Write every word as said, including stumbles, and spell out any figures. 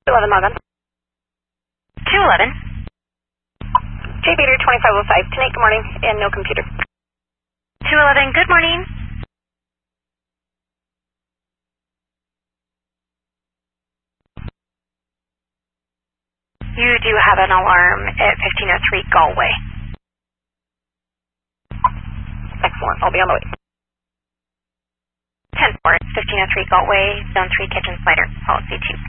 eleven log on. two eleven. J Bader twenty-five oh five, tonight, good morning, and no computer. two eleven, good morning. You do have an alarm at fifteen oh three Galway. Excellent, I'll be on the way. ten four, fifteen oh three Galway, Zone three Kitchen Slider, Policy two.